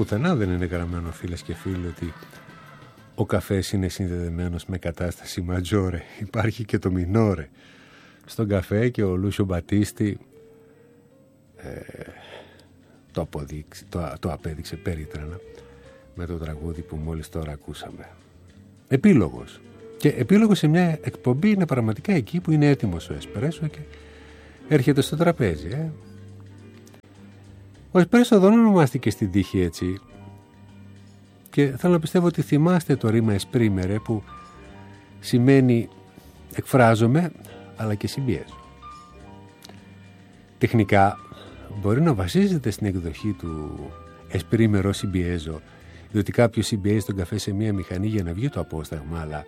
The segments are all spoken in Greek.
πουθενά δεν είναι γραμμένο, φίλες και φίλοι, ότι ο καφές είναι συνδεδεμένος με κατάσταση ματζόρε. Υπάρχει και το μινόρε στον καφέ και ο Λούσιο Μπατίστη το απέδειξε περίτρανα με το τραγούδι που μόλις τώρα ακούσαμε. Επίλογος. Και επίλογος σε μια εκπομπή είναι πραγματικά εκεί που είναι έτοιμος ο εσπρέσο και έρχεται στο τραπέζι. Ο εσπρέσο δεν ονομάστηκε στην τύχη έτσι, και θέλω να πιστεύω ότι θυμάστε το ρήμα esprimere, που σημαίνει εκφράζομαι αλλά και συμπιέζω. Τεχνικά μπορεί να βασίζεται στην εκδοχή του esprimere ως συμπιέζω, διότι κάποιος συμπιέζει τον καφέ σε μία μηχανή για να βγει το απόσταγμα, αλλά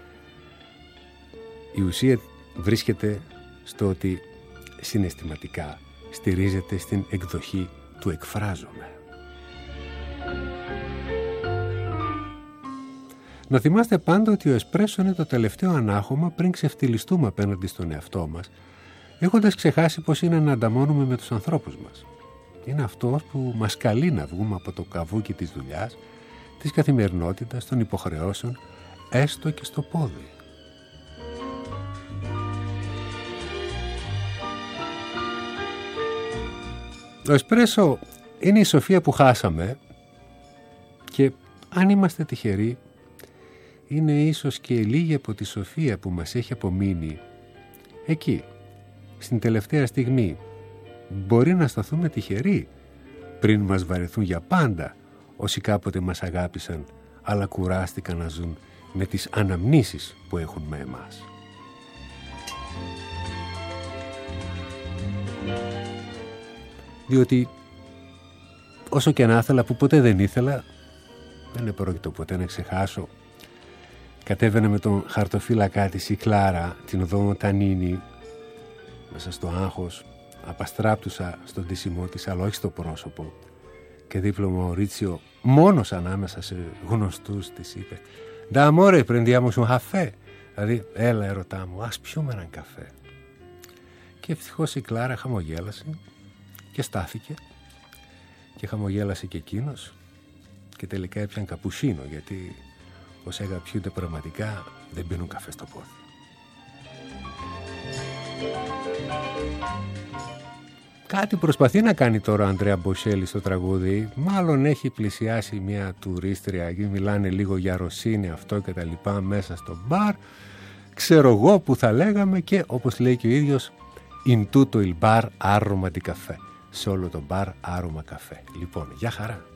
η ουσία βρίσκεται στο ότι συναισθηματικά στηρίζεται στην εκδοχή του εκφράζομαι. Να θυμάστε πάντα ότι ο εσπρέσο είναι το τελευταίο ανάχωμα πριν ξεφτυλιστούμε απέναντι στον εαυτό μας, έχοντας ξεχάσει πως είναι να ανταμώνουμε με τους ανθρώπους μας. Είναι αυτός που μας καλεί να βγούμε από το καβούκι της δουλειάς, της καθημερινότητας, των υποχρεώσεων, έστω και στο πόδι. Ο εσπρέσο είναι η σοφία που χάσαμε, και αν είμαστε τυχεροί είναι ίσως και λίγη από τη σοφία που μας έχει απομείνει εκεί, στην τελευταία στιγμή. Μπορεί να σταθούμε τυχεροί πριν μας βαρεθούν για πάντα όσοι κάποτε μας αγάπησαν αλλά κουράστηκαν να ζουν με τις αναμνήσεις που έχουν με εμάς. Διότι όσο και να ήθελα, που ποτέ δεν ήθελα, δεν επρόκειτο ποτέ να ξεχάσω, κατέβαινα με τον χαρτοφύλακά της η Κλάρα την οδό Τανίνη, μέσα στο άγχος απαστράπτουσα στον ντύσιμό της, αλλά όχι στο πρόσωπο, και δίπλα μου ο Ρίτσιο, μόνος ανάμεσα σε γνωστούς, της είπε «Da amore, prendiamo un caffè», δηλαδή «έλα ερωτά μου, ας πιούμε έναν καφέ». Και ευτυχώς η Κλάρα χαμογέλασε και στάθηκε, και χαμογέλασε και εκείνος, και τελικά έπιαν καπουσίνο, γιατί όσοι αγαπιούνται πραγματικά δεν πίνουν καφέ στο πόδι. Κάτι προσπαθεί να κάνει τώρα ο Αντρέα Μποσέλη στο τραγούδι. Μάλλον έχει πλησιάσει μια τουρίστρια, εκεί μιλάνε λίγο για Ρωσίνη αυτό και τα λοιπά μέσα στο μπαρ. Ξέρω εγώ που θα λέγαμε, και όπως λέει και ο ίδιος, «In tutto il bar aroma di caffè». Σε όλο το μπαρ άρωμα καφέ. Λοιπόν, για χαρά.